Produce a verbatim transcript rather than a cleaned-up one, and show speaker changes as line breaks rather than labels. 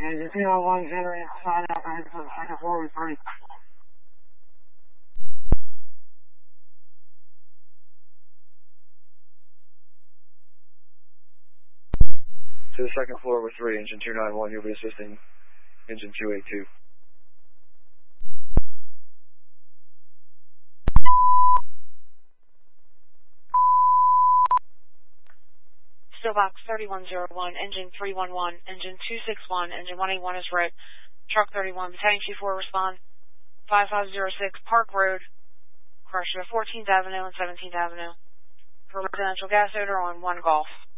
Engine two oh one, generator, sign out, engine for the second floor with three.
To the second floor with three, engine two nine one, you'll be assisting engine two eighty-two.
Stillbox thirty-one oh one, engine three one one, engine two sixty-one, engine one eighty-one is red. Truck thirty-one, battalion two four, respond. five five zero six Park Road, crash at fourteenth Avenue and seventeenth Avenue. For residential gas odor on one Golf.